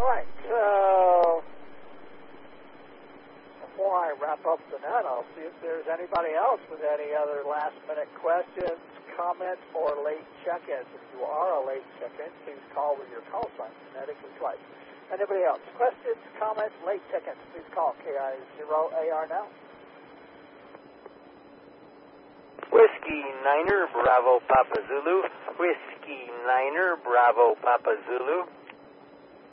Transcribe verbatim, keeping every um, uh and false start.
All right, so before I wrap up the net, I'll see if there's anybody else with any other last-minute questions, comments, or late check-ins. If you are a late check-in, please call with your call sign phonetically twice. Anybody else? Questions, comments, late check-ins, please call K I zero A R now. Whiskey Niner, Bravo Papa Zulu. Whiskey Niner, Bravo Papa Zulu.